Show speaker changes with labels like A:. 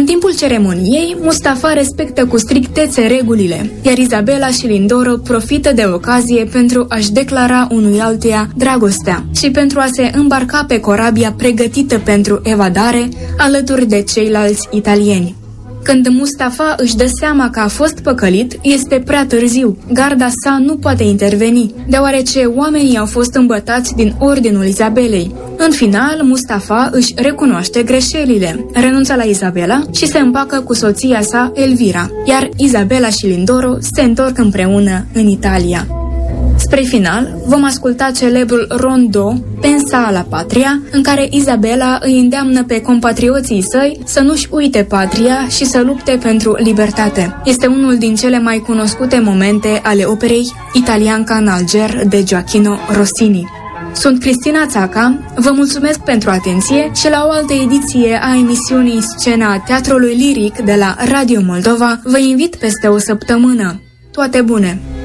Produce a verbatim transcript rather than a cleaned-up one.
A: timpul ceremoniei, Mustafa respectă cu strictețe regulile, iar Izabela și Lindoro profită de ocazie pentru a-și declara unui altuia dragostea și pentru a se îmbarca pe corabia pregătită pentru evadare alături de ceilalți italieni. Când Mustafa își dă seama că a fost păcălit, este prea târziu. Garda sa nu poate interveni, deoarece oamenii au fost îmbătați din ordinul Izabelei. În final, Mustafa își recunoaște greșelile, renunță la Izabela și se împacă cu soția sa, Elvira, iar Izabela și Lindoro se întorc împreună în Italia. Spre final, vom asculta celebrul rondo Pensa la Patria, în care Izabela îi îndeamnă pe compatrioții săi să nu-și uite patria și să lupte pentru libertate. Este unul din cele mai cunoscute momente ale operei Italianca în Alger de Gioachino Rossini. Sunt Cristina Țaca, vă mulțumesc pentru atenție și la o altă ediție a emisiunii Scena Teatrului Liric de la Radio Moldova vă invit peste o săptămână. Toate bune!